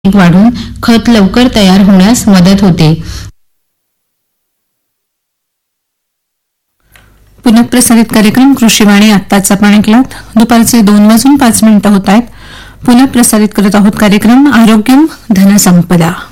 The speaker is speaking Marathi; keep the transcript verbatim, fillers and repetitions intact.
वाढून खत लवकर तयार होण्यास मदत होते. पुनःप्रसारित कार्यक्रम कृषीवाणी आत्ताच आपण ऐकलात. दुपारचे दोन वाजून पाच मिनिटं होत आहेत. पुनःप्रसारित करत आहोत कार्यक्रम आरोग्यम धनसंपदा.